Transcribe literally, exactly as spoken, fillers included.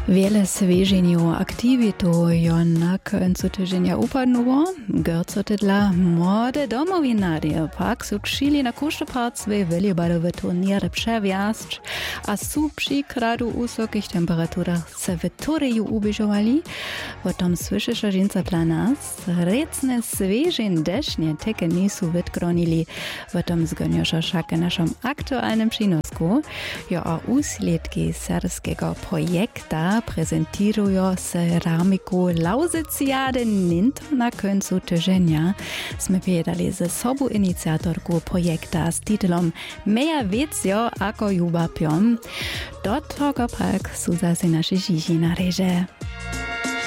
Wiele zwierzeniów aktivitu jo na końcu tygodnia upadło. Gorco dla młode domowinady pak su kšili na kusztoparstwie volejbalowe turniery przewiast, a su przy kradu usokich temperaturach se w turnieju ubieżowali. Potem słyszysz, że dla nas recne zwierzeń desznie teke nisu wytkronili. Potem zgoniosza szaka naszym aktualnym przynosku. Jo a uslidki serskiego projekta prezentują ceramiku Lauzyciady Ninto na końcu tygodnia. Sme pojedali ze sobą inicjatorku projekta z tytułem Meja wiedzio ako jubapiom. Do tego pak su zase nasze žiži na reže.